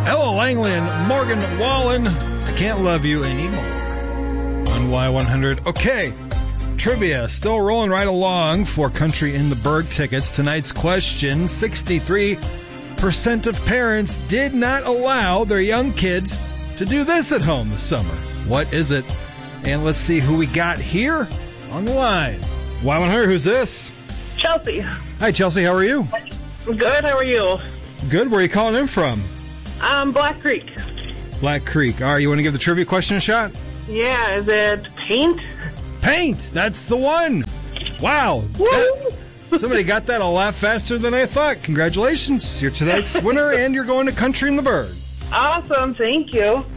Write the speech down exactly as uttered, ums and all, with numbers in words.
Ella Langley and Morgan Wallen. I Can't Love You Anymore. On Y one hundred. Okay. Trivia still rolling right along for Country in the Berg tickets. Tonight's question, sixty-three percent of parents did not allow their young kids to do this at home this summer. What is it? And let's see who we got here on the line. Y one hundred, who's this? Chelsea. Hi, Chelsea. How are you? Good. How are you? Good. Where are you calling in from? Um, Black Creek. Black Creek. All right, you want to give the trivia question a shot? Yeah, is it paint? Paint! That's the one! Wow! That, somebody got that a lot faster than I thought. Congratulations. You're tonight's winner, and you're going to Country in the Berg. Awesome. Thank you.